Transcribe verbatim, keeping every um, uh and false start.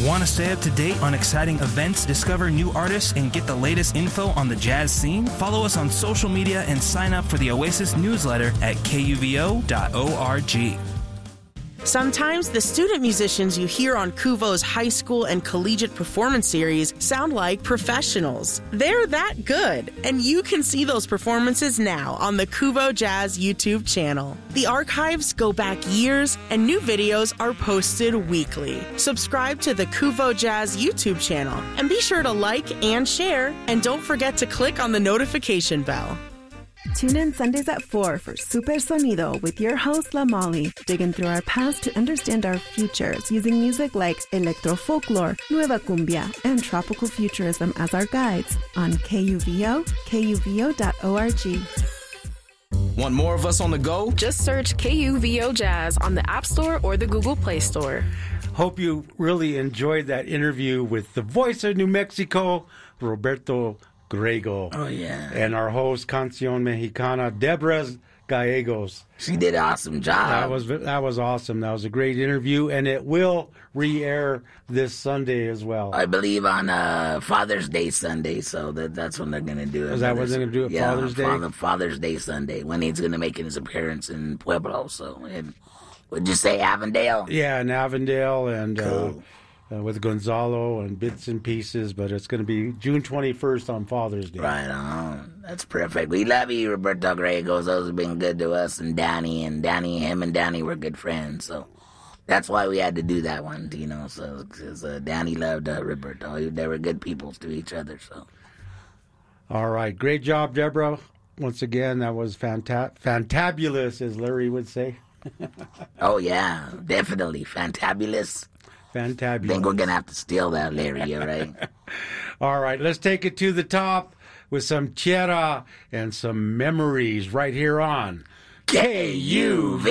Want to stay up to date on exciting events, discover new artists, and get the latest info on the jazz scene? Follow us on social media and sign up for the Oasis newsletter at K U V O dot org. Sometimes the student musicians you hear on Kuvo's high school and collegiate performance series sound like professionals. They're that good, and you can see those performances now on the Kuvo Jazz YouTube channel. The archives go back years, and new videos are posted weekly. Subscribe to the Kuvo Jazz YouTube channel, and be sure to like and share, and don't forget to click on the notification bell. Tune in Sundays at four for Super Sonido with your host, La Molly, digging through our past to understand our futures using music like electro folklore, nueva cumbia, and tropical futurism as our guides on K U V O, K U V O dot org. Want more of us on the go? Just search K U V O Jazz on the App Store or the Google Play Store. Hope you really enjoyed that interview with the voice of New Mexico, Roberto Grego. Oh, yeah. And our host, Canción Mexicana, Deborah Gallegos. She did an awesome job. That was that was awesome. That was a great interview, and it will re-air this Sunday as well. I believe on uh, Father's Day Sunday, so that, that's when they're going to do it. Is that what they're going to do at yeah, Father's Day? Father, Father's Day Sunday, when he's going to make his appearance in Pueblo. So, and, would you say Avondale? Yeah, in Avondale, and cool. uh, uh, with Gonzalo and bits and pieces, but it's going to be June twenty-first on Father's Day. Right on. That's perfect. We love you, Roberto Gregos. Those have been good to us, and Danny, and Danny, him and Danny were good friends, so that's why we had to do that one, you know, so, because uh, Danny loved uh, Roberto. They were good people to each other, so. All right. Great job, Deborah. Once again, that was fanta- fantabulous, as Larry would say. Oh, yeah, definitely. Fantabulous. Fantabulous. I think we're going to have to steal that, Larry, all right? All right, let's take it to the top with some Tierra and some memories right here on K U V